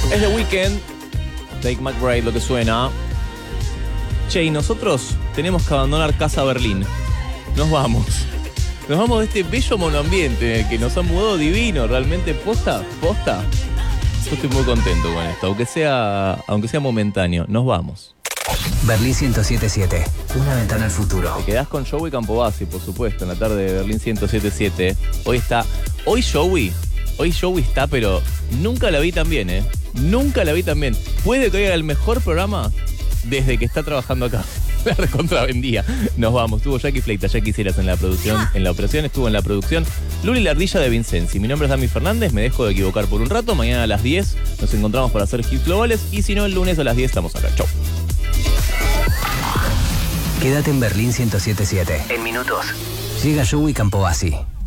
Es The Weeknd, Take McBride, lo que suena. Che, y nosotros tenemos que abandonar Casa Berlín. Nos vamos. Nos vamos de este bello monoambiente que nos han mudado divino. Realmente, posta. Yo estoy muy contento con esto, aunque sea momentáneo. Nos vamos. Berlín 107.7, una ventana al futuro. Te quedás con Joey Campobasi, por supuesto, en la tarde de Berlín 107.7. Hoy Joey está, pero nunca la vi tan bien, ¿eh? Nunca la vi tan bien. Puede que hoy haga el mejor programa desde que está trabajando acá. La recontravendía. Nos vamos. Estuvo Jackie Fleita, ya quisieras en la producción, en la operación, estuvo en la producción Luli la Ardilla de Vincenzi. Mi nombre es Dami Fernández, me dejo de equivocar por un rato. Mañana a las 10 nos encontramos para hacer hits globales y si no, el lunes a las 10 estamos acá. Chau. Quédate en Berlín 107.7. En minutos llega Joey Campobasi.